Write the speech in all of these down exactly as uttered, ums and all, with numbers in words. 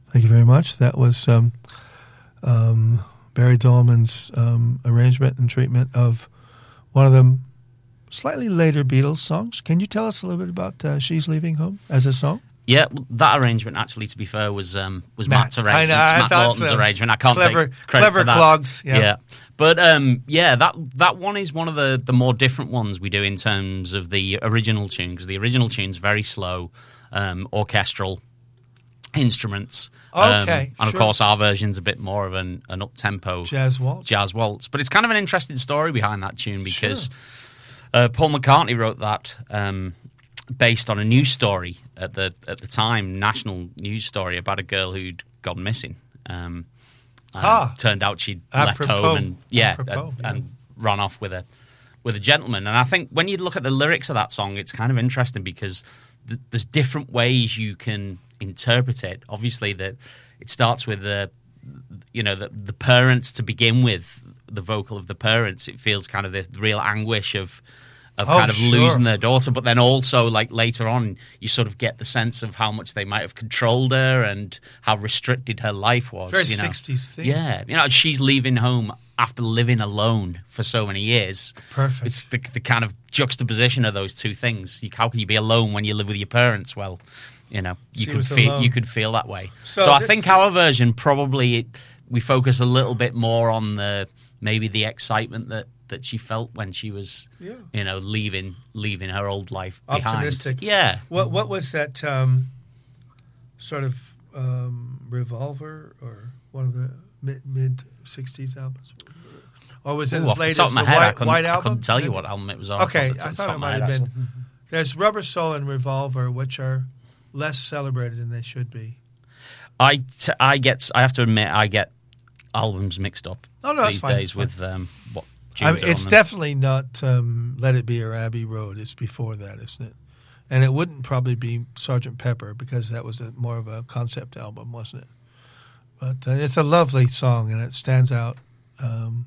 Thank you very much. That was um, um, Barry Dolman's um, arrangement and treatment of one of the slightly later Beatles songs. Can you tell us a little bit about uh, She's Leaving Home as a song? Yeah, that arrangement, actually, to be fair, was um, was Matt. Matt's arrangement. I know, I Matt thought Lawton's so. arrangement. I can't Clever, take credit clever for that. clogs. Yeah. yeah. But um, yeah, that that one is one of the, the more different ones we do in terms of the original tune, because the original tune's very slow, um, orchestral instruments. Um, Okay, and of sure. course, our version's a bit more of an, an up-tempo Jazz waltz. jazz waltz. But it's kind of an interesting story behind that tune, because Sure. uh, Paul McCartney wrote that um, based on a news story at the at the time, national news story about a girl who'd gone missing. Um, and Ah. turned out she'd Apropos. left home and yeah, Apropos, and, yeah. and run off with a with a gentleman. And I think when you look at the lyrics of that song, it's kind of interesting because th- there's different ways you can interpret it. Obviously, that it starts with the you know the, the parents to begin with, the vocal of the parents. It feels kind of this real anguish of. Of Oh, kind of sure. losing their daughter, but then also like later on, you sort of get the sense of how much they might have controlled her and how restricted her life was. Very you know? sixties thing. Yeah, you know, she's leaving home after living alone for so many years. Perfect. It's the, the kind of juxtaposition of those two things. You, how can you be alone when you live with your parents? Well, you know, you She could was feel alone. you could feel that way. So So, I this- think our version probably it, we focus a little bit more on the maybe the excitement that. that she felt when she was, Yeah. you know, leaving leaving her old life behind. Optimistic. Yeah. What what was that um, sort of um, Revolver or one of the mid mid sixties albums? Or was it Ooh, as off the late top as of my the head, I White, couldn't, White I Album? couldn't tell you Maybe? what album it was on. Okay, off the top- I thought top it of my might head, have been. actually. There's Rubber Soul and Revolver, which are less celebrated than they should be. I, t- I get. I have to admit, I get albums mixed up Oh, no, that's these fine, days that's with um, what I tunes mean, are it's on them. definitely not um, Let It Be or Abbey Road. It's before that, isn't it? And it wouldn't probably be Sergeant Pepper because that was a, more of a concept album, wasn't it? But uh, it's a lovely song and it stands out. Um,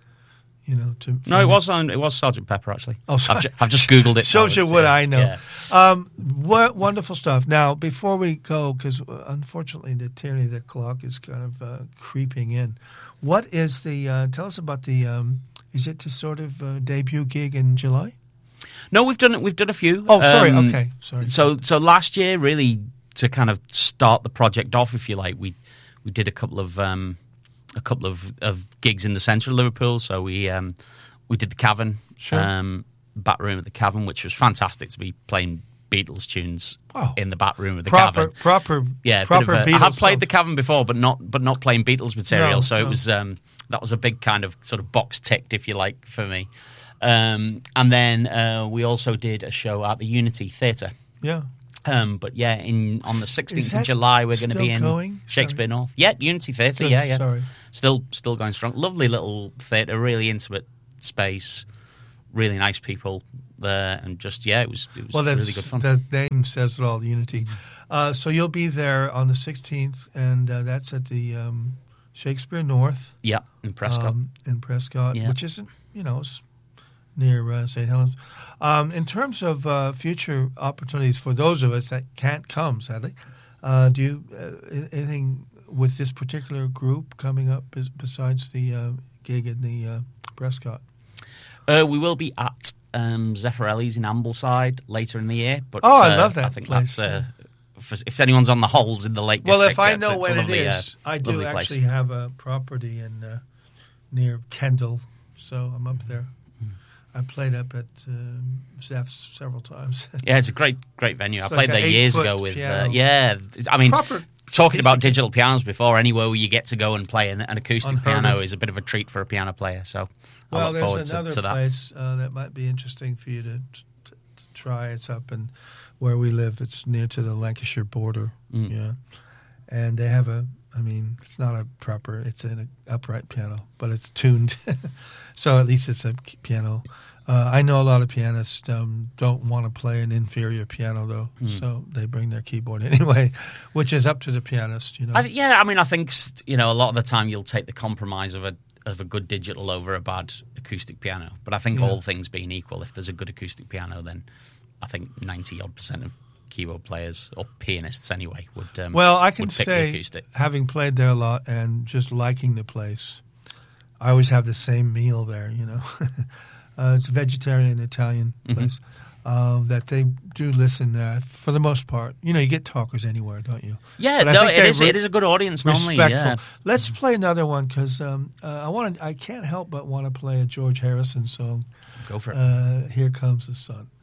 you know, to No, it was on. It was Sergeant Pepper actually. Oh, sorry. I've, ju- I've just googled it. Shows now. you It's, what uh, I know. yeah. Um, what wonderful stuff. Now, before we go, because unfortunately the tyranny of the clock is kind of uh, creeping in. What is the? Uh, tell us about the. Um, is it to sort of uh, debut gig in July? No, we've done we've done a few. Oh, sorry. Um, Okay, sorry. So so last year, really to kind of start the project off, if you like, we we did a couple of um, a couple of, of gigs in the centre of Liverpool. So we um, we did the Cavern, Sure. um, Bat Room at the Cavern, which was fantastic to be playing Beatles tunes Oh. in the Bat Room of the proper, Cavern. proper, Yeah, a bit proper of a- Beatles. I have played song. the Cavern before, but not but not playing Beatles material. No, so it no. was um, that was a big kind of sort of box ticked, if you like, for me. Um, and then uh, we also did a show at the Unity Theatre. Yeah. Um, but yeah, in on the sixteenth Is of that July, we're going to still be in going? Shakespeare Sorry. North. Yeah, Unity Theatre. Good, Yeah, yeah. sorry. Still, still going strong. Lovely little theatre, really intimate space, really nice people there, and just yeah, it was it was Well, that's, really good fun. that name says it all, Unity. Uh, so you'll be there on the sixteenth, and uh, that's at the um, Shakespeare North. Yeah, in Prescott. Um, in Prescott, Yeah. which isn't, you know, it's near uh, Saint Helens. Um, in terms of uh, future opportunities for those of us that can't come, sadly, uh, do you uh, anything with this particular group coming up bes- besides the uh, gig in the uh, Prescott? Uh, we will be at um, Zeffirelli's in Ambleside later in the year. But Oh, I uh, love that I think place, that's uh, for, if anyone's on the holes in the Lake Well, District. if I it's- know it's a when lovely, it is, uh, I do lovely place. actually have a property in uh, near Kendall, so I'm up there. I played up at um, Zeff's several times. Yeah, it's a great, great venue. It's I like played a there years eight-foot ago with. Uh, piano. yeah, it's- I mean, Proper talking piece about of- digital pianos before, anywhere where you get to go and play an, an acoustic Unheard piano of. is a bit of a treat for a piano player. So I Well, look forward there's to, another to that. place uh, that might be interesting for you to, to, to try. It's up in where we live. It's near to the Lancashire border. Mm. Yeah, and they have a. I mean, it's not a proper. It's an upright piano, but it's tuned, so at least it's a k- piano. Uh, I know a lot of pianists um, don't want to play an inferior piano though, Mm. so they bring their keyboard anyway, which is up to the pianist. You know. I, yeah, I mean, I think you know a lot of the time you'll take the compromise of a of a good digital over a bad acoustic piano. But I think Yeah. all things being equal, if there's a good acoustic piano, then I think ninety odd percent of keyboard players or pianists anyway would. Um, well, I can would pick the say, acoustic. having played there a lot and just liking the place, I always have the same meal there. You know, uh, it's a vegetarian Italian place. Mm-hmm. Uh, that they do listen there for the most part. You know, you get talkers anywhere, don't you? Yeah, but no, it is. Re- it is a good audience normally. Respectful. Yeah. Let's play another one because um, uh, I want. I can't help but want to play a George Harrison song. Go for it. Uh, Here Comes the Sun.